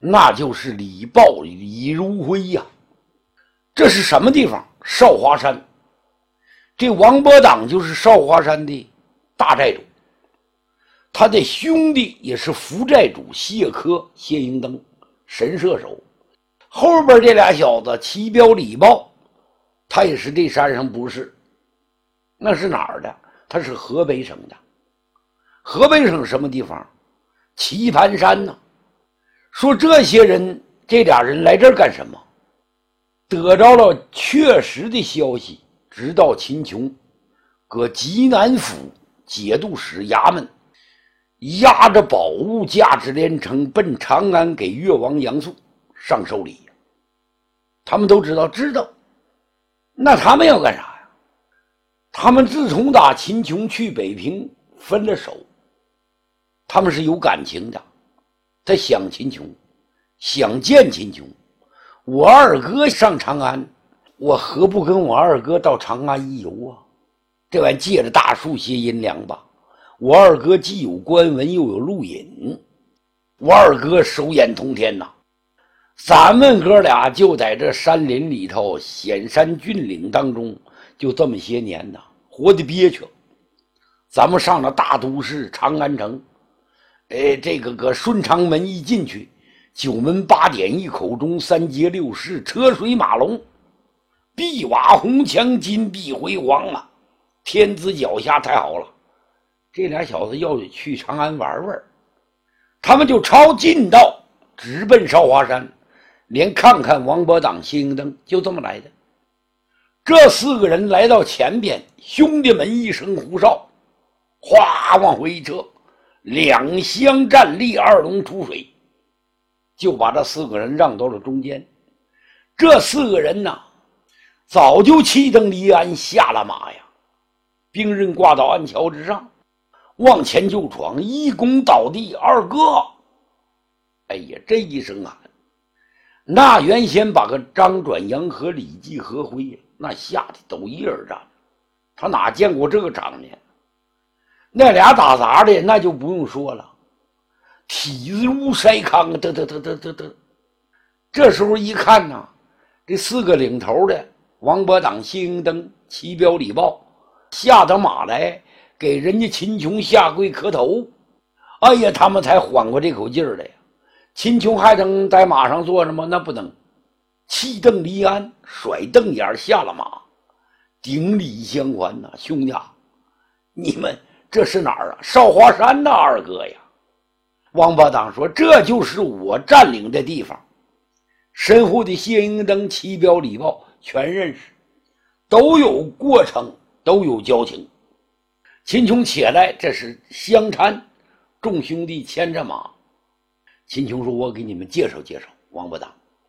那就是李豹、李如辉呀。这是什么地方？少华山。这王伯党就是少华山的大寨主，他的兄弟也是副寨主谢科、谢英登，神射手。后边这俩小子齐彪、李豹，他也是这山上不是。那是哪儿的？他是河北省的。河北省什么地方？棋盘山呢。说这些人，这俩人来这儿干什么？得着了确实的消息，知道秦琼搁济南府节度使衙门押着宝物，价值连城，奔长安给越王杨素上寿礼。他们都知道，那他们要干啥呀？他们自从打秦琼去北平分了手，他们是有感情的。他想秦琼，想见秦琼。我二哥上长安，我何不跟我二哥到长安一游啊？这玩意借着大树歇阴凉吧。我二哥既有官文又有路引，我二哥手眼通天呐。咱们哥俩就在这山林里头，险山峻岭当中，就这么些年呐，活得憋屈。咱们上了大都市长安城，这个搁顺长门一进去，九门八点一口钟，三街六市，车水马龙，碧瓦红墙，金碧辉煌啊，天子脚下太好了。这俩小子要去长安玩玩，他们就抄近道直奔少华山，连看看王伯党、谢英登，就这么来的。这四个人来到前边，兄弟们一声呼哨，哗往回一撤，两相站立，二龙出水，就把这四个人让到了中间。这四个人呐，早就弃登离鞍，下了马呀，兵刃挂到鞍桥之上，往前就闯，一躬倒地，二哥！哎呀，这一声喊，那原先把个张转阳和李继、何辉那吓得抖一耳颤，他哪见过这个场面？那俩打杂的那就不用说了，体如筛糠，得。这时候一看呢，这四个领头的王伯党、谢英登、齐彪、李豹下到马来，给人家秦琼下跪磕头。哎呀，他们才缓过这口劲儿来呀。秦琼还能在马上坐着吗？那不能，弃蹬离鞍，甩蹬眼下了马，顶礼相还呐，兄弟啊，你们这是哪儿啊？少华山呐，二哥呀！王伯党说：“这就是我占领的地方。”身后的谢英登、齐彪、李豹全认识，都有过程，都有交情。秦琼起来，这是相搀，众兄弟牵着马。秦琼说：“我给你们介绍介绍王伯党。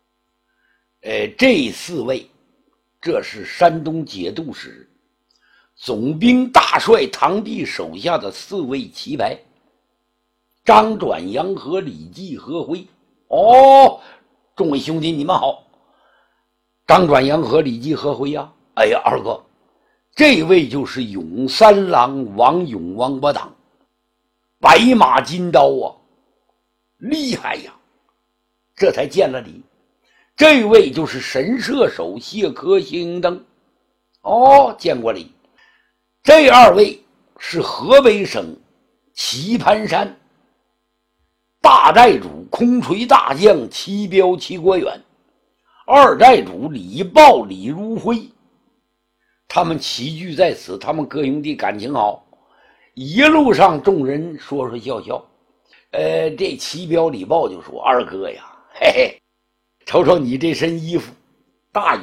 这四位，这是山东节度使、总兵大帅唐弼手下的四位旗牌：张转、杨和、李继、何辉。哦，众位兄弟，你们好。张转、杨和、李继、何辉呀！哎呀，二哥，这位就是永三郎王勇、王伯党，白马金刀啊，厉害呀！这才见了礼。这位就是神射手谢科、谢英登，哦，见过礼。这二位是河北省棋盘山大寨主空锤大将齐彪、齐国远，二寨主李豹、李如辉。他们齐聚在此，他们哥兄弟感情好，一路上众人说说笑笑。这齐彪、李豹就说：“二哥呀，嘿嘿，瞅瞅你这身衣服，大